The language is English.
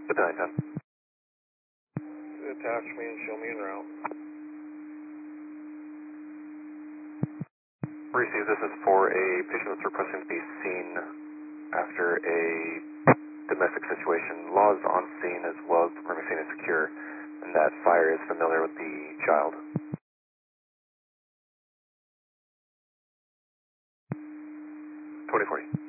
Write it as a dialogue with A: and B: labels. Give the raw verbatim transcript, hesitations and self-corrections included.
A: Good night, ten.
B: Attach me and show me en route.
A: Receive, this is for a patient that's requesting to be seen after a domestic situation. Laws on scene as well as the perimeter scene is secure, and that fire is familiar with the child. twenty forty.